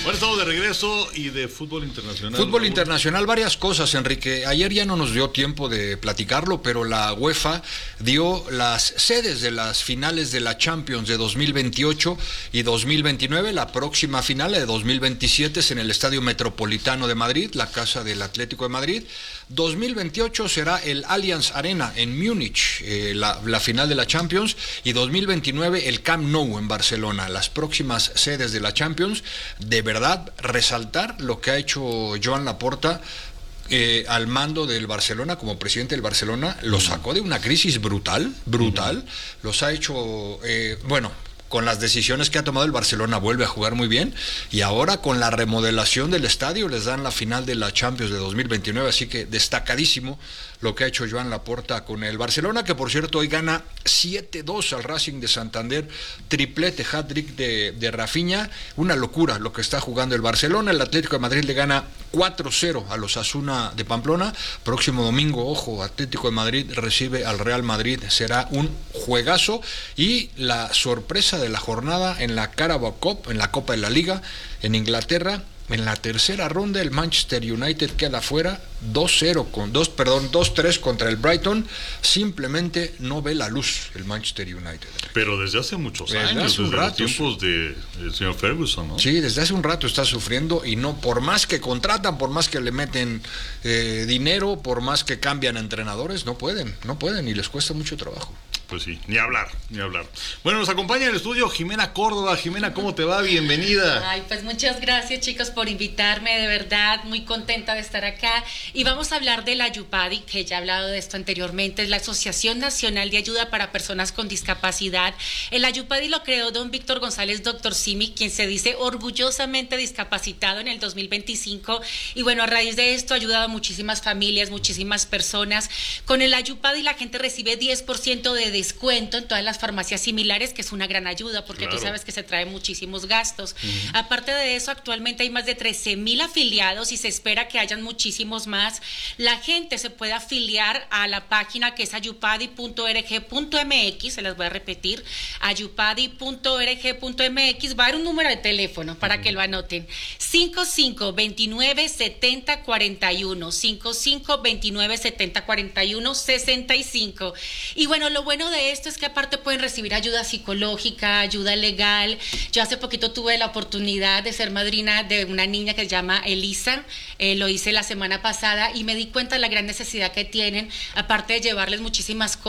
Bueno, estamos de regreso y de fútbol internacional. Fútbol internacional, varias cosas, Enrique. Ayer ya no nos dio tiempo de platicarlo, pero la UEFA dio las sedes de las finales de la Champions de 2028 y 2029. La próxima final, la de 2027, es en el Estadio Metropolitano de Madrid, la casa del Atlético de Madrid. 2028 será el Allianz Arena en Múnich, la final de la Champions, y 2029 el Camp Nou en Barcelona. Las próximas sedes de la Champions. De verdad, resaltar lo que ha hecho Joan Laporta al mando del Barcelona, como presidente del Barcelona. Lo sacó de una crisis brutal, los ha hecho, con las decisiones que ha tomado el Barcelona vuelve a jugar muy bien, y ahora con la remodelación del estadio les dan la final de la Champions de 2029, así que destacadísimo lo que ha hecho Joan Laporta con el Barcelona, que por cierto hoy gana 7-2 al Racing de Santander, triplete, hat-trick de Rafinha, una locura lo que está jugando el Barcelona. El Atlético de Madrid le gana 4-0 a los Osasuna de Pamplona. Próximo domingo, ojo, Atlético de Madrid recibe al Real Madrid, será un juegazo. Y la sorpresa de la jornada en la Carabao Cup, en la Copa de la Liga, en Inglaterra, en la tercera ronda el Manchester United queda fuera 2-3 contra el Brighton. Simplemente no ve la luz el Manchester United. Pero desde hace muchos años, desde los tiempos del señor Ferguson, ¿no? Sí, desde hace un rato está sufriendo, y no, por más que contratan, por más que le meten dinero, por más que cambian a entrenadores, no pueden y les cuesta mucho trabajo. Pues sí, ni hablar. Bueno, nos acompaña en el estudio Jimena Córdoba. Jimena, ¿cómo te va? Bienvenida. Ay, pues muchas gracias, chicos, por invitarme, de verdad, muy contenta de estar acá. Y vamos a hablar de la Ayupadi, que ya he hablado de esto anteriormente, es la Asociación Nacional de Ayuda para Personas con Discapacidad. El Ayupadi lo creó don Víctor González, doctor Simi, quien se dice orgullosamente discapacitado en el 2025. Y bueno, a raíz de esto ha ayudado a muchísimas familias, muchísimas personas. Con el Ayupadi la gente recibe 10% de descuento en todas las farmacias similares, que es una gran ayuda, porque claro, tú sabes que se trae muchísimos gastos. Aparte de eso, actualmente hay más de 13,000 afiliados y se espera que hayan muchísimos más. La gente se puede afiliar a la página que es ayupadi.org.mx, se las voy a repetir, ayupadi.org.mx. va a haber un número de teléfono para que lo anoten: 55297041, 55297041-65. Y bueno, lo bueno de esto es que aparte pueden recibir ayuda psicológica, ayuda legal. Yo hace poquito tuve la oportunidad de ser madrina de una niña que se llama Elisa, lo hice la semana pasada y me di cuenta de la gran necesidad que tienen, aparte de llevarles muchísimas cosas